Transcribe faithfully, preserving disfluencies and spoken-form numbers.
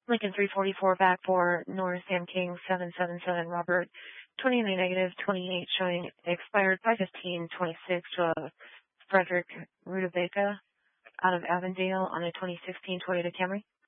Lincoln three forty-four back for North Sam King seven seven seven Robert twenty-nine negative twenty-eight showing expired five fifteen twenty-six to uh, Frederick Rutabaga out of Avondale on a twenty sixteen Toyota Camry.